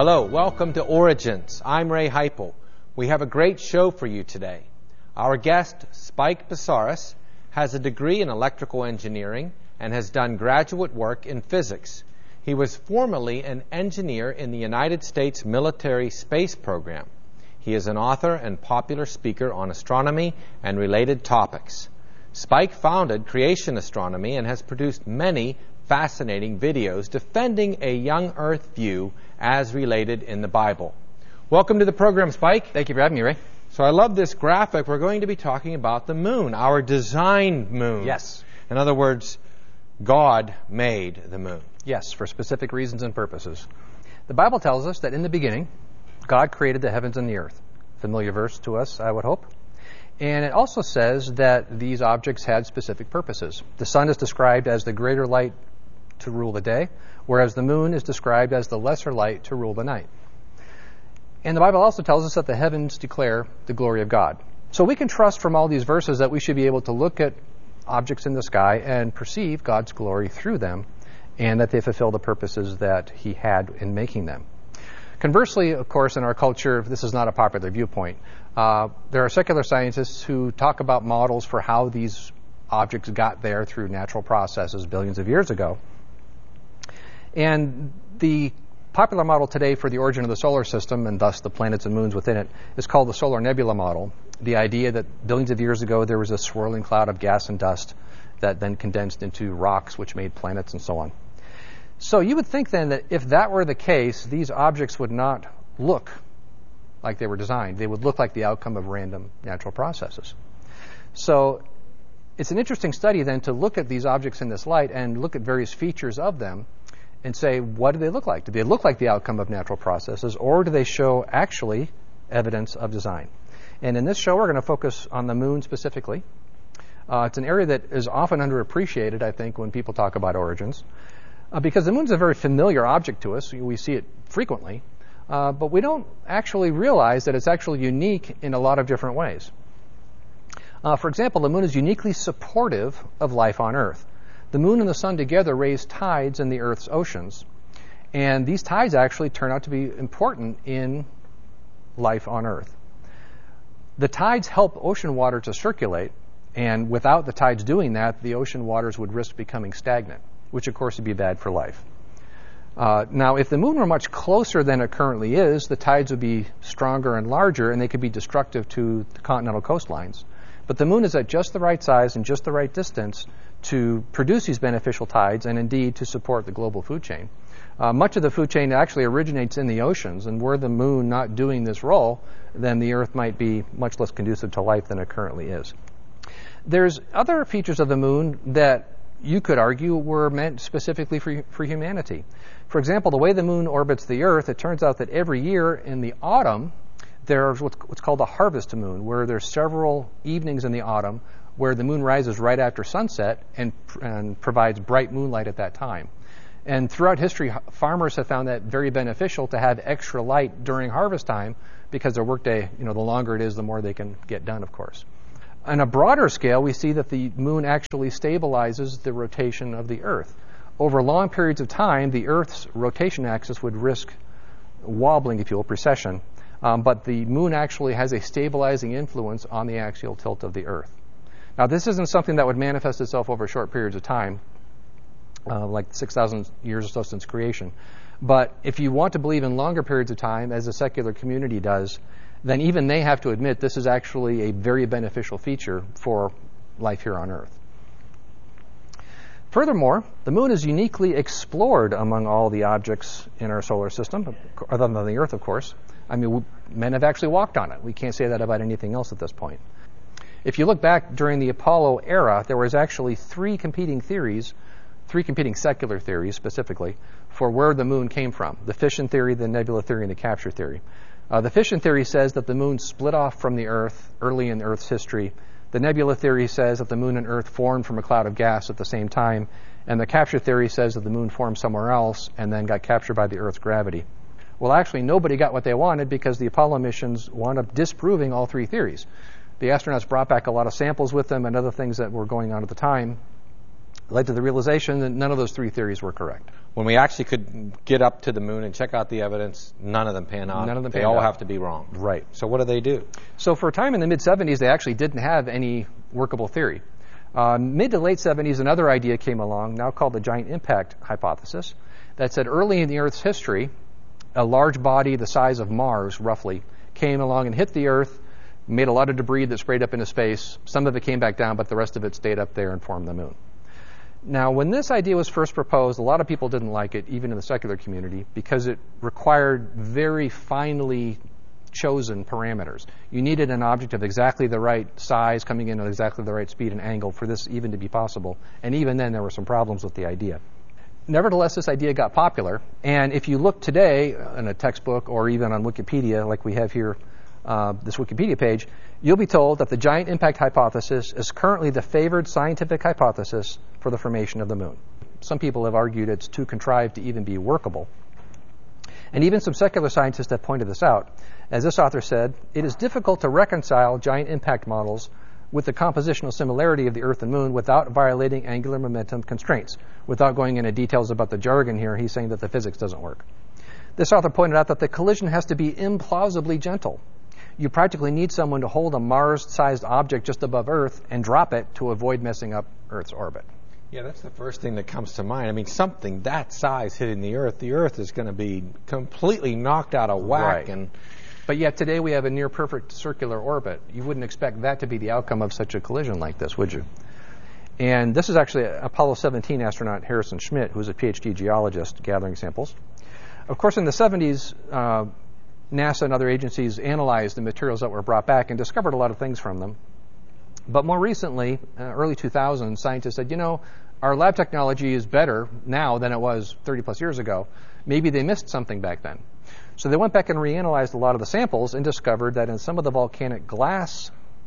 Hello, welcome to Origins. I'm Ray Heipel. We have a great show for you today. Our guest, Spike Psaris, has a degree in electrical engineering and has done graduate work in physics. He was formerly an engineer in the United States military space program. He is an author and popular speaker on astronomy and related topics. Spike founded Creation Astronomy and has produced many fascinating videos defending a young Earth view as related in the Bible. Welcome to the program, Spike. Thank you for having me, Ray. So I love this graphic. We're going to be talking about the moon, our designed moon. Yes. In other words, God made the moon. Yes, for specific reasons and purposes. The Bible tells us that in the beginning, God created the heavens and the earth. Familiar verse to us, I would hope. And it also says that these objects had specific purposes. The sun is described as the greater light to rule the day, whereas the moon is described as the lesser light to rule the night. And the Bible also tells us that the heavens declare the glory of God. So we can trust from all these verses that we should be able to look at objects in the sky and perceive God's glory through them, and that they fulfill the purposes that He had in making them. Conversely, of course, in our culture, this is not a popular viewpoint. There are secular scientists who talk about models for how these objects got there through natural processes billions of years ago. And the popular model today for the origin of the solar system, and thus the planets and moons within it, is called the solar nebula model. The idea that billions of years ago there was a swirling cloud of gas and dust that then condensed into rocks which made planets and so on. So you would think then that if that were the case, these objects would not look like they were designed. They would look like the outcome of random natural processes. So it's an interesting study then to look at these objects in this light and look at various features of them and say, what do they look like? Do they look like the outcome of natural processes, or do they show actually evidence of design? And in this show, we're going to focus on the moon specifically. It's an area that is often underappreciated, I think, when people talk about origins, because the moon's a very familiar object to us. We see it frequently, but we don't actually realize that it's actually unique in a lot of different ways. For example, the moon is uniquely supportive of life on Earth. The moon and the sun together raise tides in the Earth's oceans, and these tides actually turn out to be important in life on Earth. The tides help ocean water to circulate, and without the tides doing that, the ocean waters would risk becoming stagnant, which of course would be bad for life. Now, if the moon were much closer than it currently is, the tides would be stronger and larger, and they could be destructive to the continental coastlines. But the moon is at just the right size and just the right distance to produce these beneficial tides and indeed to support the global food chain. Much of the food chain actually originates in the oceans, and were the moon not doing this role, then the Earth might be much less conducive to life than it currently is. There's other features of the moon that you could argue were meant specifically for humanity. For example, the way the moon orbits the Earth, it turns out that every year in the autumn, there's what's called a harvest moon, where there's several evenings in the autumn where the moon rises right after sunset and provides bright moonlight at that time. And throughout history, farmers have found that very beneficial to have extra light during harvest time, because their workday, the longer it is, the more they can get done, of course. On a broader scale, we see that the moon actually stabilizes the rotation of the Earth. Over long periods of time, the Earth's rotation axis would risk wobbling, if you will, precession. But the moon actually has a stabilizing influence on the axial tilt of the Earth. Now, this isn't something that would manifest itself over short periods of time, like 6,000 years or so since creation. But if you want to believe in longer periods of time, as the secular community does, then even they have to admit this is actually a very beneficial feature for life here on Earth. Furthermore, the moon is uniquely explored among all the objects in our solar system, other than the Earth, of course. Men have actually walked on it. We can't say that about anything else at this point. If you look back during the Apollo era, there was actually three competing secular theories specifically, for where the moon came from: the fission theory, the nebula theory, and the capture theory. The fission theory says that the moon split off from the Earth early in Earth's history. The nebula theory says that the moon and Earth formed from a cloud of gas at the same time. And the capture theory says that the moon formed somewhere else and then got captured by the Earth's gravity. Well, actually, nobody got what they wanted, because the Apollo missions wound up disproving all three theories. The astronauts brought back a lot of samples with them, and other things that were going on at the time led to the realization that none of those three theories were correct. when we actually could get up to the moon and check out the evidence, none of them pan out. None of them They pan all out. have to be wrong. Right. So what do they do? So for a time in the mid-'70s, they actually didn't have any workable theory. Mid to late 70s, another idea came along, now called the giant impact hypothesis, that said early in the Earth's history, a large body the size of Mars, roughly, came along and hit the Earth, made a lot of debris that sprayed up into space. Some of it came back down, but the rest of it stayed up there and formed the moon. Now, when this idea was first proposed, a lot of people didn't like it, even in the secular community, because it required very finely chosen parameters. You needed an object of exactly the right size, coming in at exactly the right speed and angle for this even to be possible. And even then, there were some problems with the idea. Nevertheless, this idea got popular. And if you look today in a textbook or even on Wikipedia, like we have here, this Wikipedia page, you'll be told that the giant impact hypothesis is currently the favored scientific hypothesis for the formation of the moon. Some people have argued it's too contrived to even be workable. And even some secular scientists have pointed this out. As this author said, it is difficult to reconcile giant impact models with the compositional similarity of the Earth and Moon without violating angular momentum constraints. Without going into details about the jargon here, he's saying that the physics doesn't work. This author pointed out that the collision has to be implausibly gentle. You practically need someone to hold a Mars-sized object just above Earth and drop it to avoid messing up Earth's orbit. Yeah, that's the first thing that comes to mind. I mean, something that size hitting the Earth is going to be completely knocked out of whack. Right. But yet today we have a near-perfect circular orbit. You wouldn't expect that to be the outcome of such a collision like this, would you? And this is actually Apollo 17 astronaut Harrison Schmitt, who's a PhD geologist gathering samples. Of course, in the 70s, NASA and other agencies analyzed the materials that were brought back and discovered a lot of things from them. But more recently, early 2000s, scientists said, our lab technology is better now than it was 30 plus years ago. Maybe they missed something back then. So they went back and reanalyzed a lot of the samples and discovered that in some of the volcanic glass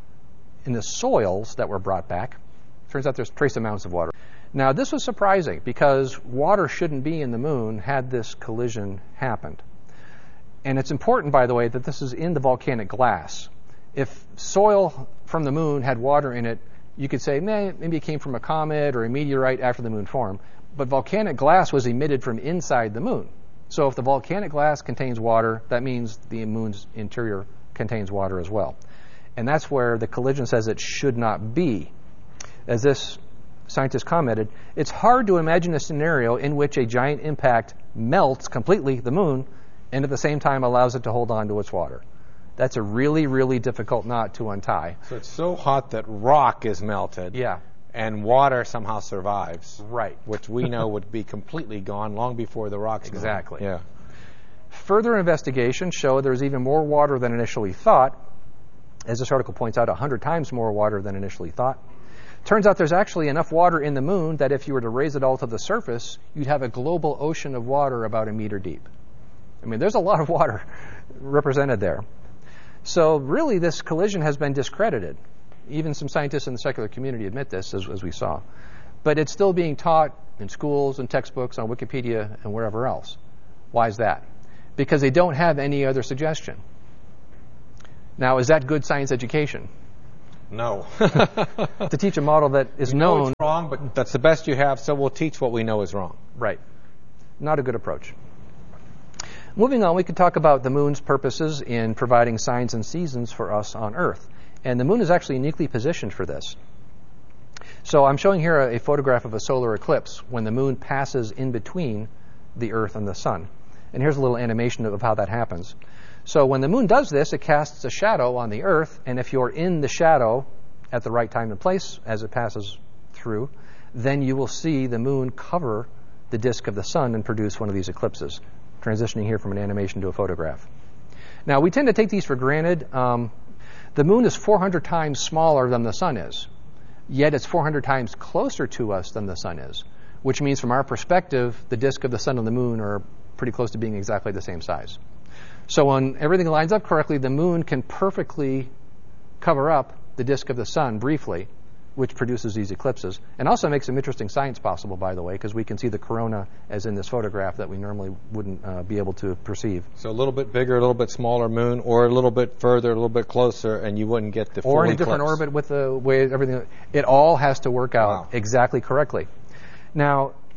in the soils that were brought back, turns out there's trace amounts of water. Now, this was surprising because water shouldn't be in the moon had this collision happened. And it's important, by the way, that this is in the volcanic glass. If soil from the moon had water in it, you could say, maybe it came from a comet or a meteorite after the moon formed. But volcanic glass was emitted from inside the moon. So if the volcanic glass contains water, that means the moon's interior contains water as well. And that's where the collision says it should not be. As this scientist commented, it's hard to imagine a scenario in which a giant impact melts completely the moon and at the same time allows it to hold on to its water. That's a really, really difficult knot to untie. So it's so hot that rock is melted. Yeah. And water somehow survives. Right. Which we know would be completely gone long before the rock's gone. Exactly. Yeah. Further investigation showed there's even more water than initially thought. As this article points out, 100 times more water than initially thought. Turns out there's actually enough water in the moon that if you were to raise it all to the surface, you'd have a global ocean of water about a meter deep. I mean, there's a lot of water represented there. So really, this collision has been discredited. Even some scientists in the secular community admit this, as we saw. But it's still being taught in schools and textbooks, on Wikipedia, and wherever else. Why is that? Because they don't have any other suggestion. Now, is that good science education? No. To teach a model that is known. It's wrong, but that's the best you have, so we'll teach what we know is wrong. Right. Not a good approach. Moving on, we could talk about the moon's purposes in providing signs and seasons for us on Earth. And the moon is actually uniquely positioned for this. So I'm showing here a photograph of a solar eclipse when the moon passes in between the Earth and the sun. And here's a little animation of how that happens. So when the moon does this, it casts a shadow on the Earth, and if you're in the shadow at the right time and place as it passes through, then you will see the moon cover the disk of the sun and produce one of these eclipses, transitioning here from an animation to a photograph. Now, we tend to take these for granted. The moon is 400 times smaller than the sun is, yet it's 400 times closer to us than the sun is, which means from our perspective, the disk of the sun and the moon are pretty close to being exactly the same size. So when everything lines up correctly, the moon can perfectly cover up the disk of the sun briefly, which produces these eclipses. And also makes some interesting science possible, by the way, because we can see the corona as in this photograph that we normally wouldn't be able to perceive. So a little bit bigger, a little bit smaller moon, or a little bit further, a little bit closer, and you wouldn't get the full Or in a eclipse. different orbit with the way everything. It all has to work out exactly correctly. Now,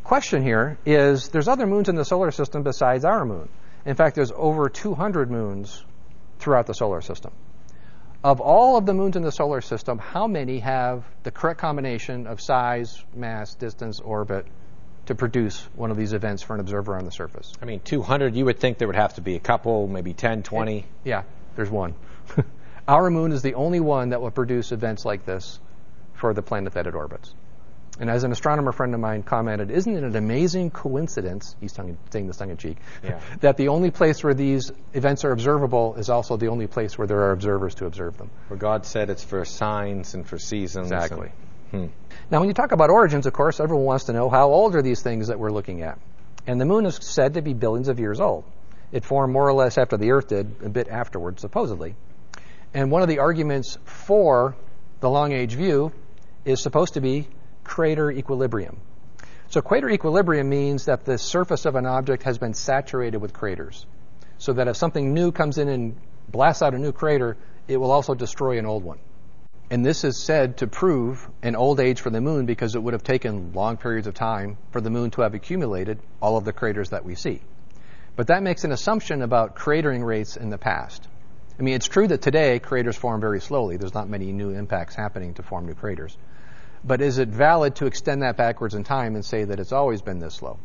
question here is there's other moons in the solar system besides our moon. In fact, there's over 200 moons throughout the solar system. Of all of the moons in the solar system, how many have the correct combination of size, mass, distance, orbit to produce one of these events for an observer on the surface? I mean, 200, you would think there would have to be a couple, maybe 10, 20. Yeah, there's one. Our moon is the only one that will produce events like this for the planet that it orbits. And as an astronomer friend of mine commented, isn't it an amazing coincidence, he's saying this tongue-in-cheek, that the only place where these events are observable is also the only place where there are observers to observe them. Where God said it's for signs and for seasons. Exactly. Now, when you talk about origins, of course, everyone wants to know how old are these things that we're looking at. And the moon is said to be billions of years old. It formed more or less after the Earth did, a bit afterwards, supposedly. And one of the arguments for the long-age view is supposed to be crater equilibrium. So crater equilibrium means that the surface of an object has been saturated with craters, so that if something new comes in and blasts out a new crater, it will also destroy an old one. And this is said to prove an old age for the moon because it would have taken long periods of time for the moon to have accumulated all of the craters that we see. But that makes an assumption about cratering rates in the past. I mean, it's true that today craters form very slowly. There's not many new impacts happening to form new craters. But is it valid to extend that backwards in time and say that it's always been this slow?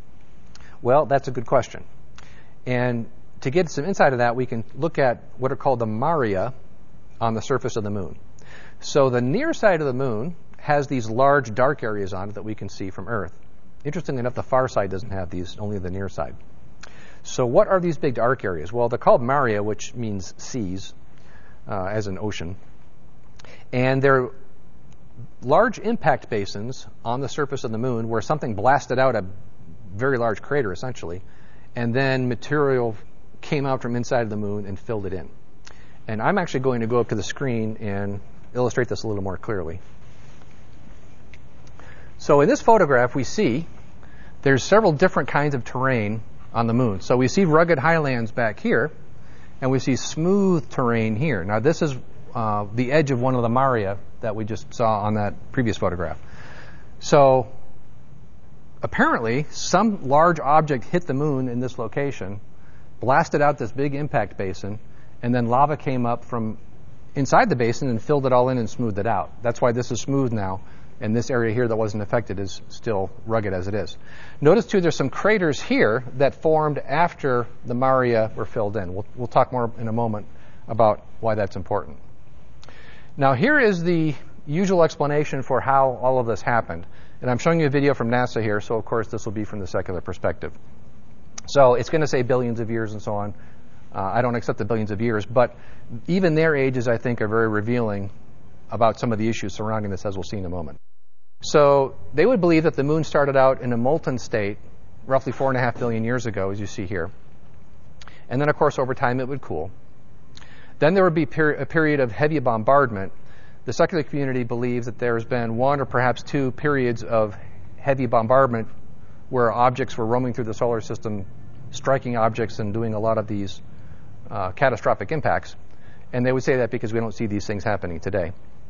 Well, that's a good question. And to get some insight of that, we can look at what are called the maria on the surface of the moon. So the near side of the moon has these large dark areas on it that we can see from Earth. Interestingly enough, the far side doesn't have these, only the near side. So what are these big dark areas? Well, they're called maria, which means seas, as an ocean. And they're large impact basins on the surface of the moon where something blasted out a very large crater, essentially, and then material came out from inside of the moon and filled it in. And I'm actually going to go up to the screen and illustrate this a little more clearly. So in this photograph, we see there's several different kinds of terrain on the moon. So we see rugged highlands back here, and we see smooth terrain here. Now this is the edge of one of the maria that we just saw on that previous photograph. So apparently some large object hit the moon in this location, blasted out this big impact basin, and then lava came up from inside the basin and filled it all in and smoothed it out. That's why this is smooth now, and this area here that wasn't affected is still rugged as it is. Notice too there's some craters here that formed after the maria were filled in. We'll talk more in a moment about why that's important. Now here is the usual explanation for how all of this happened. And I'm showing you a video from NASA here, so of course this will be from the secular perspective. So it's going to say billions of years and so on. I don't accept the billions of years, but even their ages, I think, are very revealing about some of the issues surrounding this, as we'll see in a moment. So they would believe that the moon started out in a molten state roughly 4.5 billion years ago, as you see here. And then, of course, over time it would cool. Then there would be a period of heavy bombardment. The secular community believes that there's been one or perhaps two periods of heavy bombardment where objects were roaming through the solar system, striking objects and doing a lot of these catastrophic impacts. And they would say that because we don't see these things happening today.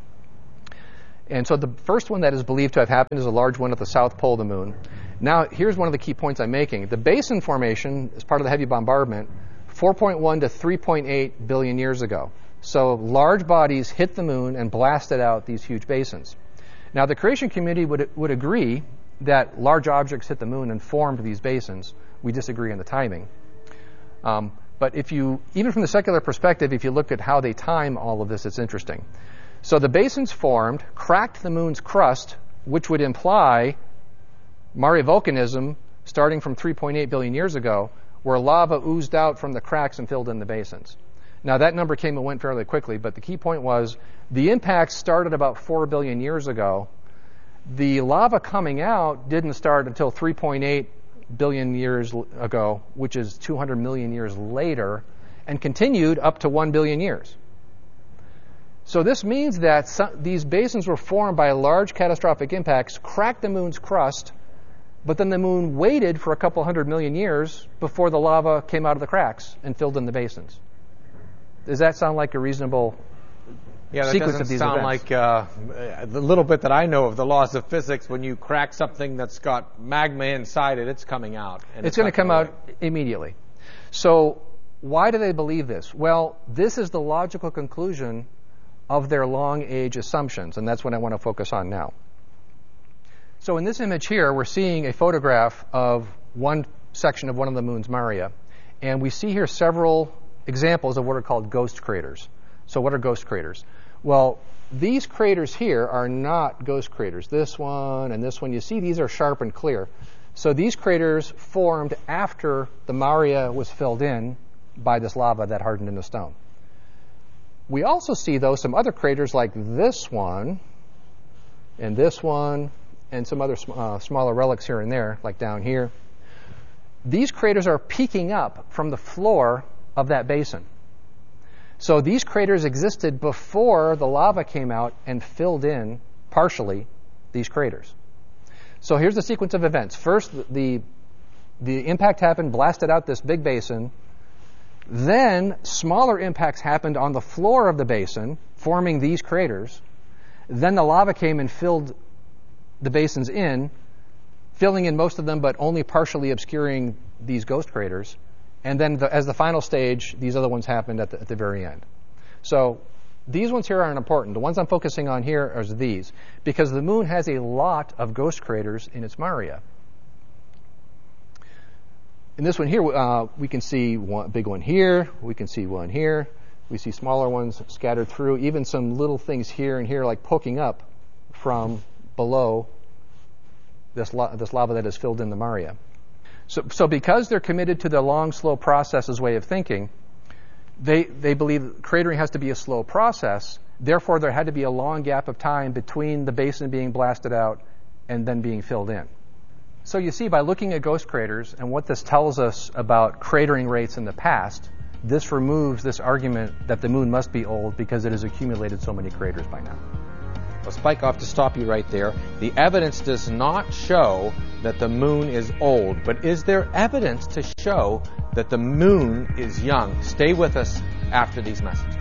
And so the first one that is believed to have happened is a large one at the south pole of the moon. Now, here's one of the key points I'm making. The basin formation, as part of the heavy bombardment, 4.1 to 3.8 billion years ago. So large bodies hit the moon and blasted out these huge basins. Now, the creation community would agree that large objects hit the moon and formed these basins. We disagree on the timing. But even from the secular perspective, if you look at how they time all of this, it's interesting. So the basins formed, cracked the moon's crust, which would imply Mare volcanism starting from 3.8 billion years ago, where lava oozed out from the cracks and filled in the basins. Now, that number came and went fairly quickly, but the key point was the impact started about 4 billion years ago. The lava coming out didn't start until 3.8 billion years ago, which is 200 million years later, and continued up to 1 billion years. So this means that these basins were formed by large catastrophic impacts, cracked the moon's crust, but then the moon waited for a couple hundred million years before the lava came out of the cracks and filled in the basins. Does that sound like a reasonable Yeah, that sequence doesn't of these sound events. like the little bit that I know of the laws of physics. When you crack something that's got magma inside it, it's coming out. And It's going to come out immediately. So why do they believe this? Well, this is the logical conclusion of their long age assumptions, and that's what I want to focus on now. So in this image here, we're seeing a photograph of one section of one of the moon's maria, and we see here several examples of what are called ghost craters. So what are ghost craters? Well, these craters here are not ghost craters. This one and this one, you see these are sharp and clear. So these craters formed after the maria was filled in by this lava that hardened into stone. We also see, though, some other craters like this one, and some other smaller relics here and there, like down here. These craters are peeking up from the floor of that basin. So these craters existed before the lava came out and filled in, partially, these craters. So here's the sequence of events. First, the impact happened, blasted out this big basin. Then smaller impacts happened on the floor of the basin, forming these craters. Then the lava came and filled the basins in, filling in most of them, but only partially obscuring these ghost craters. And then as the final stage, these other ones happened at the very end. So these ones here aren't important. The ones I'm focusing on here are these, because the moon has a lot of ghost craters in its maria. In this one here, we can see one big one here. We can see one here. We see smaller ones scattered through, even some little things here and here, like poking up from below this lava that has filled in the maria. So because they're committed to the long, slow processes way of thinking, they believe cratering has to be a slow process. Therefore, there had to be a long gap of time between the basin being blasted out and then being filled in. So you see, by looking at ghost craters and what this tells us about cratering rates in the past, this removes this argument that the moon must be old because it has accumulated so many craters by now. Well, Spike, I'll have to stop you right there. The evidence does not show that the moon is old, but is there evidence to show that the moon is young? Stay with us after these messages.